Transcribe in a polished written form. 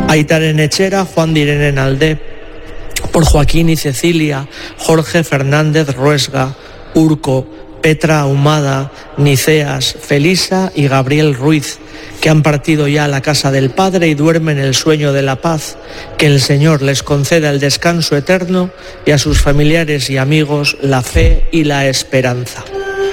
Aitar Enechera, Juan de Irene Naldé, por Joaquín y Cecilia, Jorge Fernández Ruesga, Urco, Petra Ahumada, Niceas, Felisa y Gabriel Ruiz, que han partido ya a la casa del Padre y duermen el sueño de la paz. Que el Señor les conceda el descanso eterno y a sus familiares y amigos la fe y la esperanza.